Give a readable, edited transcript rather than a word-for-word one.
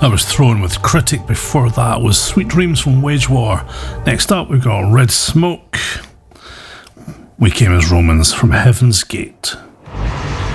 That was Throne with Critic. Before that was Sweet Dreams from Wage War. Next up, we've got Red Smoke. We Came as Romans from Heaven's Gate.